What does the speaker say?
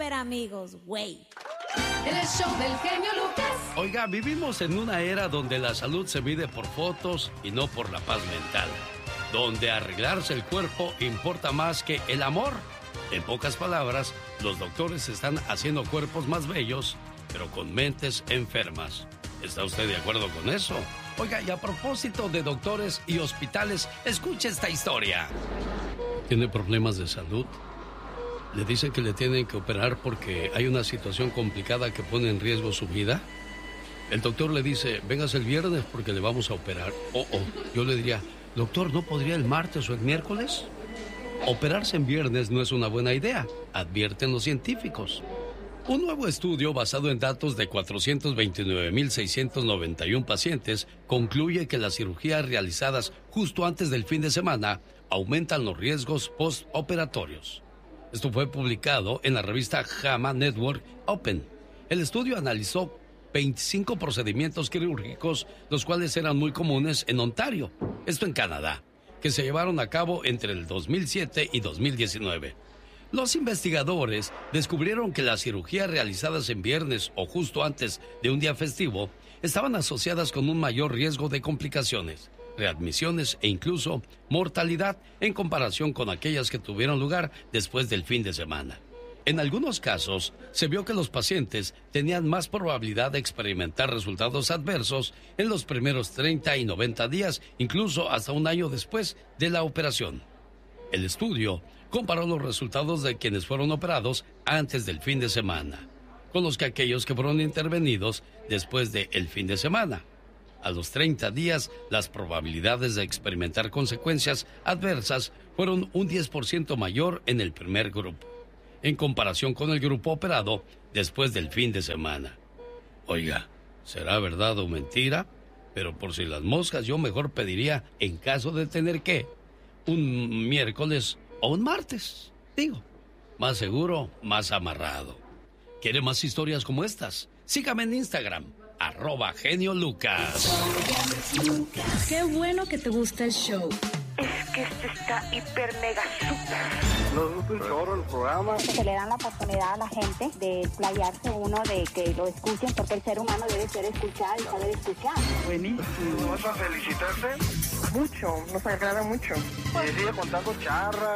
ser amigos, güey. El show del genio Lucas. Oiga, vivimos en una era donde la salud se mide por fotos y no por la paz mental. Donde arreglarse el cuerpo importa más que el amor. En pocas palabras, los doctores están haciendo cuerpos más bellos, pero con mentes enfermas. ¿Está usted de acuerdo con eso? Oiga, y a propósito de doctores y hospitales, escuche esta historia. ¿Tiene problemas de salud? ¿Le dicen que le tienen que operar porque hay una situación complicada que pone en riesgo su vida? El doctor le dice, véngase el viernes porque le vamos a operar. Yo le diría, doctor, ¿no podría el martes o el miércoles? Operarse en viernes no es una buena idea, advierten los científicos. Un nuevo estudio basado en datos de 429.691 pacientes concluye que las cirugías realizadas justo antes del fin de semana aumentan los riesgos postoperatorios. Esto fue publicado en la revista JAMA Network Open. El estudio analizó 25 procedimientos quirúrgicos, los cuales eran muy comunes en Ontario, esto en Canadá, que se llevaron a cabo entre el 2007 y 2019. Los investigadores descubrieron que las cirugías realizadas en viernes o justo antes de un día festivo estaban asociadas con un mayor riesgo de complicaciones, readmisiones e incluso mortalidad en comparación con aquellas que tuvieron lugar después del fin de semana. En algunos casos, se vio que los pacientes tenían más probabilidad de experimentar resultados adversos en los primeros 30 y 90 días, incluso hasta un año después de la operación. El estudio comparó los resultados de quienes fueron operados antes del fin de semana con los que aquellos que fueron intervenidos después del fin de semana. A los 30 días, las probabilidades de experimentar consecuencias adversas fueron un 10% mayor en el primer grupo, en comparación con el grupo operado después del fin de semana. Oiga, ¿será verdad o mentira? Pero por si las moscas, yo mejor pediría, en caso de tener que, un miércoles o un martes. Digo, más seguro, más amarrado. ¿Quiere más historias como estas? Sígame en Instagram, @geniolucas. Qué bueno que te gusta el show. Es que este está hiper mega super. Nos gusta un chorro el programa. Se le dan la oportunidad a la gente de playarse uno, de que lo escuchen, porque el ser humano debe ser escuchado y saber escuchar. Buenísimo. ¿Vas a felicitarte? Mucho, nos agrada mucho. Y sigue contando charras.